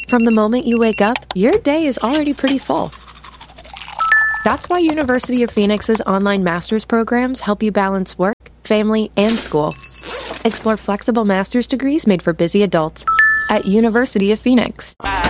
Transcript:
From the moment you wake up, your day is already pretty full. That's why University of Phoenix's online master's programs help you balance work, family, and school. Explore flexible master's degrees made for busy adults at University of Phoenix.